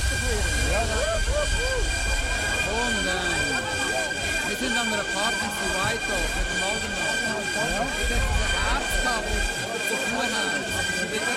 Und wir sind an einer Party zu White mit dem Waldemar.